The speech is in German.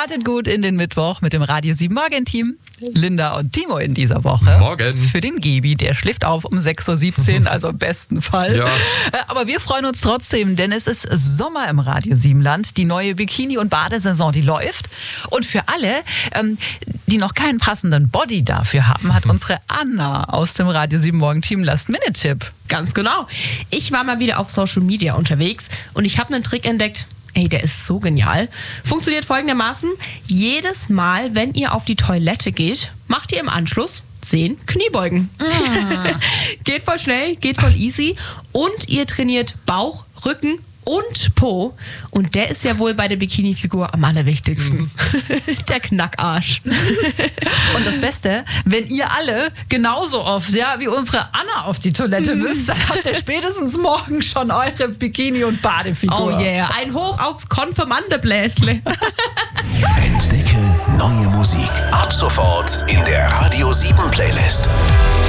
Startet gut in den Mittwoch mit dem Radio 7 Morgen-Team. Linda und Timo in dieser Woche. Morgen. Für den Gebi, der schläft auf um 6.17 Uhr, also im besten Fall. Ja. Aber wir freuen uns trotzdem, denn es ist Sommer im Radio 7-Land. Die neue Bikini- und Badesaison, die läuft. Und für alle, die noch keinen passenden Body dafür haben, hat unsere Anna aus dem Radio 7 Morgen-Team Last-Minute-Tipp. Ganz genau. Ich war mal wieder auf Social Media unterwegs und ich habe einen Trick entdeckt. Ey, der ist so genial. Funktioniert folgendermaßen. Jedes Mal, wenn ihr auf die Toilette geht, macht ihr im Anschluss 10 Kniebeugen. Geht voll schnell, geht voll easy und ihr trainiert Bauch, Rücken und Po. Und der ist ja wohl bei der Bikini-Figur am allerwichtigsten. Der Knackarsch. Und das Beste, wenn ihr alle genauso oft wie unsere Anna auf die Toilette müsst, dann habt ihr spätestens morgen schon eure Bikini- und Badefigur. Oh yeah, ein Hoch aufs Konfirmandebläsle. Entdecke neue Musik. Ab sofort in der Radio 7 Playlist.